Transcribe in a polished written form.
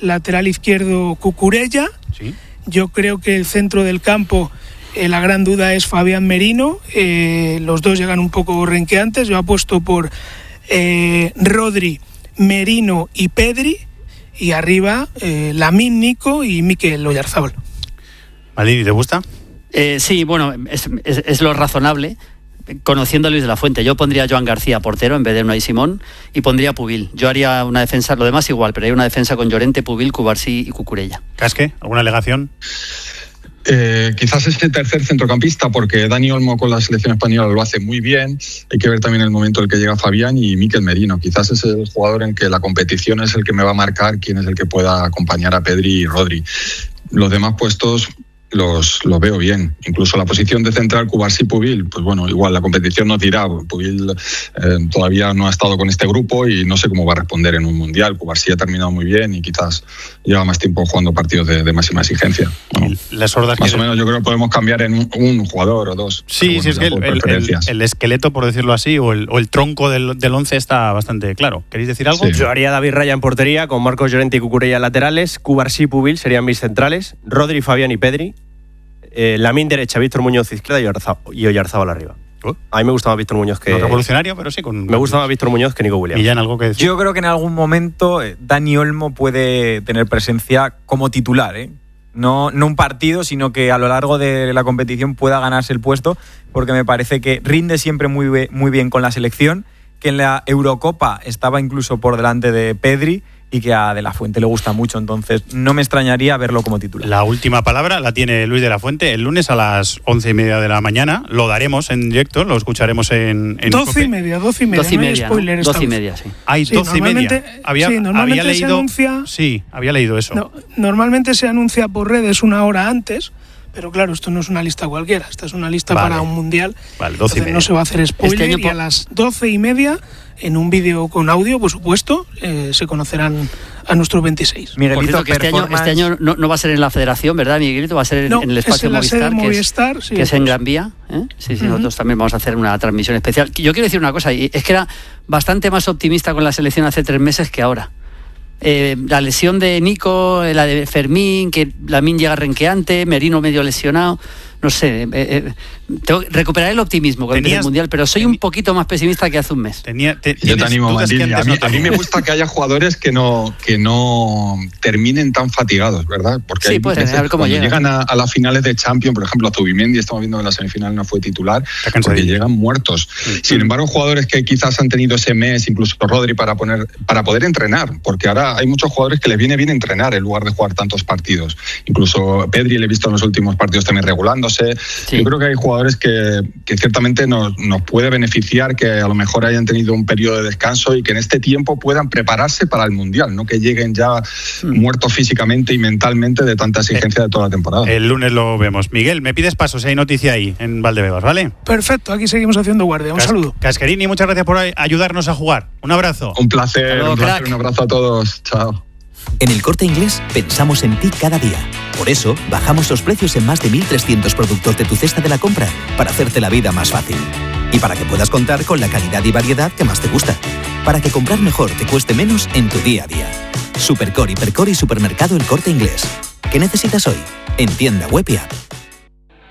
lateral izquierdo Cucurella. Sí. Yo creo que el centro del campo, la gran duda es Fabián Merino. Los dos llegan un poco renqueantes. Yo apuesto por Rodri, Merino y Pedri. Y arriba Lamine, Nico y Mikel Oyarzabal. Maldini, ¿te gusta? Sí, bueno, es lo razonable. Conociendo a Luis de la Fuente, yo pondría a Joan García portero en vez de Unai Simón y pondría a Pubil. Yo haría una defensa, lo demás igual, pero hay una defensa con Llorente, Pubil, Cubarsí y Cucurella. ¿Casque? ¿Alguna alegación? Quizás es el tercer centrocampista, porque Dani Olmo con la selección española lo hace muy bien. Hay que ver también el momento en el que llega Fabián y Mikel Merino. Quizás es el jugador en que la competición es el que me va a marcar quién es el que pueda acompañar a Pedri y Rodri. Los demás puestos los veo bien. Incluso la posición de central Cubarsí Pubil, pues bueno, igual la competición nos dirá. Pubil todavía no ha estado con este grupo y no sé cómo va a responder en un mundial. Cubarsí ha terminado muy bien y quizás lleva más tiempo jugando partidos de máxima exigencia. Bueno, las hordas más o menos yo creo que podemos cambiar en un jugador o dos. Sí, sí, es que el esqueleto, por decirlo así, o el tronco del once está bastante claro. ¿Queréis decir algo? Sí. Yo haría David Raya en portería, con Marcos Llorente y Cucurella laterales, Cubarsí, Pubil serían mis centrales, Rodri, Fabián y Pedri. Lamine derecha, Víctor Muñoz izquierda y Oyarzabal arriba. A mí me gusta más Víctor Muñoz que... No revolucionario, pero sí con... Me gusta más Víctor Muñoz que Nico Williams. ¿Y ya en algo que decir? Yo creo que en algún momento Dani Olmo puede tener presencia como titular, ¿eh? No un partido, sino que a lo largo de la competición pueda ganarse el puesto, porque me parece que rinde siempre muy bien con la selección, que en la Eurocopa estaba incluso por delante de Pedri, y que a De la Fuente le gusta mucho, entonces no me extrañaría verlo como titular. La última palabra la tiene Luis de la Fuente el lunes a las 11:30 de la mañana. Lo daremos en directo, lo escucharemos en 12:30, 12:30. No hay spoiler, ¿no? 12:30, sí. Hay 12:30. Había leído. Había leído eso. No, normalmente se anuncia por redes una hora antes. Pero claro, esto no es una lista cualquiera, esta es una lista para un mundial. Vale, 12:30. No se va a hacer spoiler y a las 12:30, en un vídeo con audio, por supuesto, se conocerán a nuestros 26. Miguelito, que este año no va a ser en la Federación, ¿verdad, Miguelito? Va a ser en el espacio Movistar, que es en Gran Vía. Sí, nosotros también vamos a hacer una transmisión especial. Yo quiero decir una cosa, y es que era bastante más optimista con la selección hace 3 meses que ahora. La lesión de Nico, la de Fermín, que Lamine llega renqueante, Merino medio lesionado, no sé, recuperar el optimismo con el Mundial, pero soy un poquito más pesimista que hace un mes. Yo te animo, Maldini. A mí me gusta que haya jugadores que no terminen tan fatigados, ¿verdad? Porque sí, hay pues, veces cuando llegan a las finales de Champions, por ejemplo, Zubimendi, estamos viendo en la semifinal no fue titular, porque llegan muertos. Sin embargo, jugadores que quizás han tenido ese mes, incluso Rodri, para poder entrenar, porque ahora hay muchos jugadores que les viene bien entrenar en lugar de jugar tantos partidos. Incluso Pedri le he visto en los últimos partidos también regulándose. Sí. Yo creo que hay jugadores que ciertamente nos puede beneficiar que a lo mejor hayan tenido un periodo de descanso y que en este tiempo puedan prepararse para el Mundial, no que lleguen ya muertos físicamente y mentalmente de tanta exigencia de toda la temporada. El lunes lo vemos. Miguel, me pides paso si hay noticia ahí en Valdebebas, ¿vale? Perfecto, aquí seguimos haciendo guardia. Un saludo. Casquerini, muchas gracias por ayudarnos a jugar. Un abrazo. Un placer, un abrazo a todos. Chao. En El Corte Inglés pensamos en ti cada día. Por eso, bajamos los precios en más de 1.300 productos de tu cesta de la compra para hacerte la vida más fácil. Y para que puedas contar con la calidad y variedad que más te gusta. Para que comprar mejor te cueste menos en tu día a día. Supercore, Hipercore y Supermercado El Corte Inglés. ¿Qué necesitas hoy? En tienda web y app.